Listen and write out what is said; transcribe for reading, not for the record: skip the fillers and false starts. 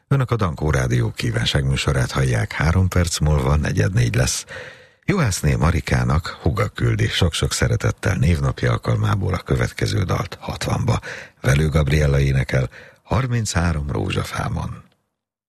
Önök a Dankó Rádió kívánságműsorát hallják, 3 perc múlva 4:04 lesz. Juhászné Marikának húga küldi sok-sok szeretettel névnapja alkalmából a következő dalt 60-ba. Velő Gabriella énekel 33 rózsafámon.